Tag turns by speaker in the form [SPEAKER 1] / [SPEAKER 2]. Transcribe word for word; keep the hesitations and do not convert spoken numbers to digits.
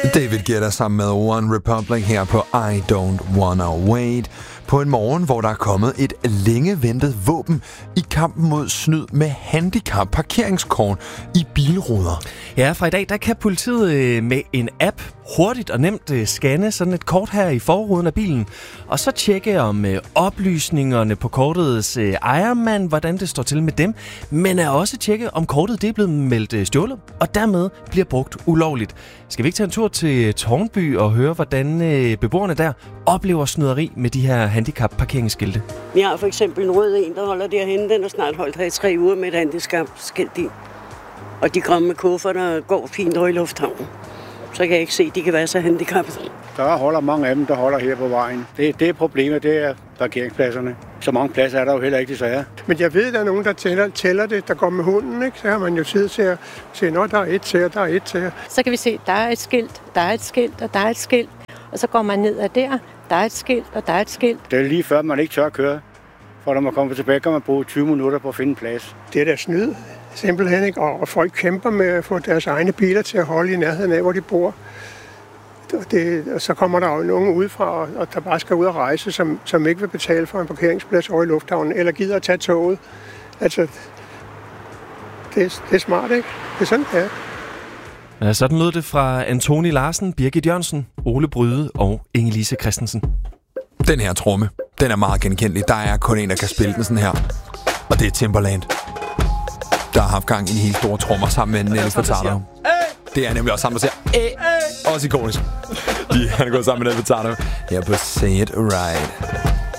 [SPEAKER 1] David Guetta sammen med One Republic her på I Don't Wanna Wait. På en morgen, hvor der er kommet et længe ventet våben i kampen mod snyd med handicap-parkeringskort i bilruder.
[SPEAKER 2] Ja, fra i dag der kan politiet øh, med en app hurtigt og nemt øh, scanne sådan et kort her i forruden af bilen, og så tjekke om øh, oplysningerne på kortets øh, ejermand, hvordan det står til med dem, men er også tjekke, om kortet det er blevet meldt øh, stjålet, og dermed bliver brugt ulovligt. Skal vi ikke tage en tur til Tårnby og høre, hvordan øh, beboerne der oplever snyderi med de her handicap-parkeringsskilte?
[SPEAKER 3] Vi har for eksempel en rød en, der holder derhenne. Den har snart holdt her i tre uger med et handicap-skilt i. Og de kommer med kufferter og går fint over i lufthavnen. Så kan jeg ikke se, at de kan være så handicappede.
[SPEAKER 4] Der holder mange af dem, der holder her på vejen. Det, det er problemet, det er parkeringspladserne. Så mange pladser er der jo heller ikke, desværre.
[SPEAKER 5] Men jeg ved, at der er nogen, der tæller, tæller det, der går med hunden, ikke? Så har man jo tid til at se, når der er et til, og der er et til.
[SPEAKER 6] Så kan vi se, at der er et skilt, der er et skilt, og der er et skilt. Og så går man ned ad der, der er et skilt, og der er et skilt.
[SPEAKER 4] Det er lige før, man ikke tør at køre. For når man kommer tilbage, kan man bruge tyve minutter på at finde en plads.
[SPEAKER 5] Det er der snyd, simpelthen, ikke? Og folk kæmper med at få deres egne biler til at holde i nærheden af, hvor de bor. Det, og så kommer der jo nogen udefra, og der bare skal ud og rejse, som, som ikke vil betale for en parkeringsplads over i lufthavnen, eller gider at tage toget. Altså, det, det er smart, ikke? Det er sådan, det er.
[SPEAKER 2] Ja, sådan lød det fra Antoni Larsen, Birgit Jørgensen, Ole Bryde og Inge-Lise Christensen.
[SPEAKER 1] Den her tromme, den er meget genkendelig. Der er kun en, der kan spille den sådan her. Og det er Timbaland. Der har haft gang i de helt store trommer sammen med Nelly Furtado. Det er nemlig også sammen, der siger Æh. Også ikonisk. De, han er gået sammen med Nelly Furtado her på Say It Right.